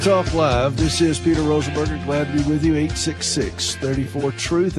Talk Live. This is Peter Rosenberger. Glad to be with you. 866-34-TRUTH,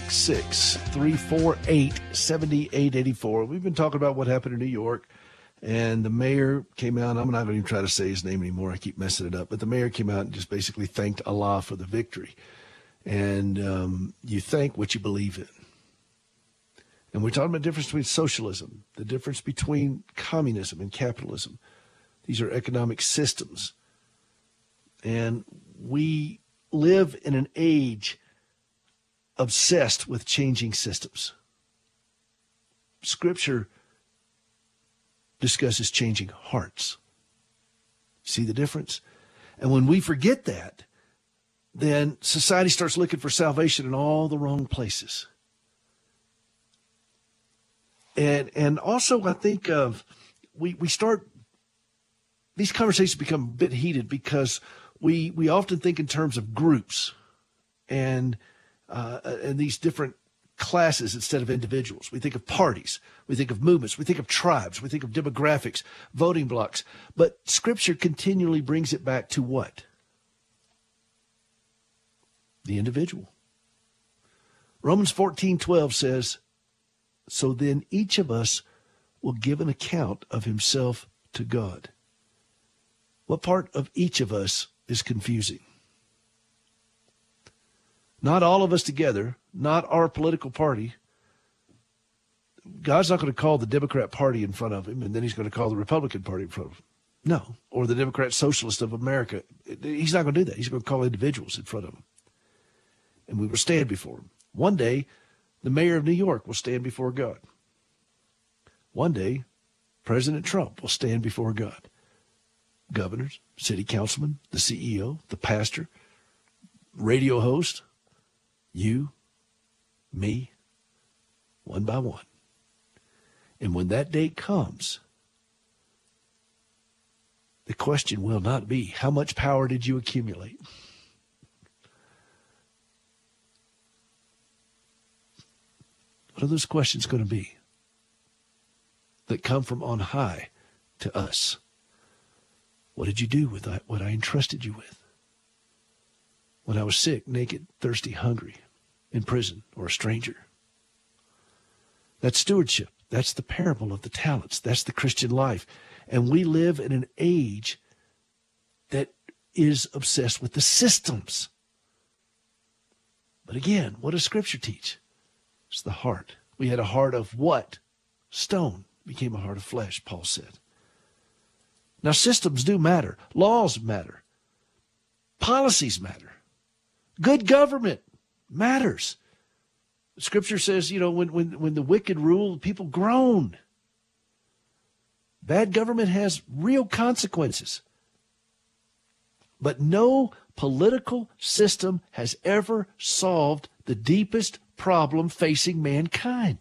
866-348-7884. We've been talking about what happened in New York, and the mayor came out. I'm not going to even try to say his name anymore. I keep messing it up. But the mayor came out and just basically thanked Allah for the victory. And you thank what you believe in. And we're talking about the difference between socialism, the difference between communism and capitalism. These are economic systems. And we live in an age obsessed with changing systems. Scripture discusses changing hearts. See the difference? And when we forget that, then society starts looking for salvation in all the wrong places. And also I think we start, these conversations become a bit heated because we often think in terms of groups and these different classes instead of individuals. We think of parties. We think of movements. We think of tribes. We think of demographics, voting blocks. But Scripture continually brings it back to what? The individual. Romans 14:12 says, "So then each of us will give an account of himself to God." What part of each of us is confusing? Not all of us together, not our political party. God's not going to call the Democrat Party in front of him, and then he's going to call the Republican Party in front of him. No, or the Democrat Socialist of America. He's not going to do that. He's going to call individuals in front of him. And we will stand before him. One day, the mayor of New York will stand before God. One day, President Trump will stand before God. Governors, city councilmen, the CEO, the pastor, radio host, you, me, one by one. And when that day comes, the question will not be, how much power did you accumulate? What are those questions going to be that come from on high to us? What did you do with what I entrusted you with? When I was sick, naked, thirsty, hungry, in prison, or a stranger? That's stewardship. That's the parable of the talents. That's the Christian life. And we live in an age that is obsessed with the systems. But again, what does Scripture teach? It's the heart. We had a heart of what? Stone became a heart of flesh, Paul said. Now, systems do matter. Laws matter. Policies matter. Good government matters. Scripture says, when the wicked rule, people groan. Bad government has real consequences. But no political system has ever solved the deepest problem facing mankind.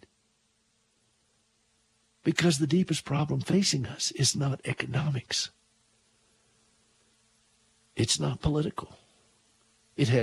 Because the deepest problem facing us is not economics. It's not political. It has